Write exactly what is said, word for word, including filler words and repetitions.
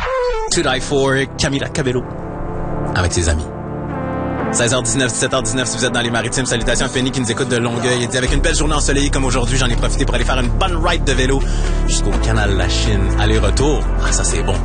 To Die For, Camila Cabello, avec ses amis. seize heures dix-neuf, dix-sept heures dix-neuf si vous êtes dans les maritimes. Salutations à Penny qui nous écoute de Longueuil. Il dit, avec une belle journée ensoleillée comme aujourd'hui, j'en ai profité pour aller faire une bonne ride de vélo jusqu'au canal de la Chine. Aller-retour, ah ça c'est bon.